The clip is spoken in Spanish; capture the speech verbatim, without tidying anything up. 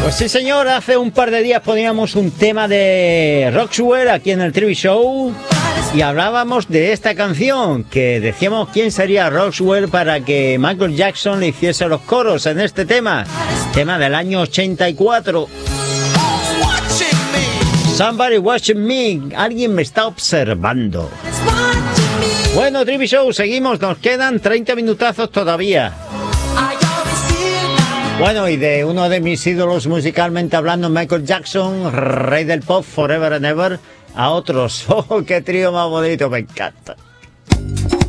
Pues sí, señor, hace un par de días poníamos un tema de Roswell aquí en el Trivi Show y hablábamos de esta canción, que decíamos quién sería Roswell para que Michael Jackson le hiciese los coros en este tema, tema del año ochenta y cuatro. Somebody watching me, alguien me está observando. Bueno, Trivi Show, seguimos, nos quedan treinta minutazos todavía. Bueno, y de uno de mis ídolos musicalmente hablando, Michael Jackson, rey del pop, forever and ever, a otros. ¡Oh, qué trío más bonito! Me encanta.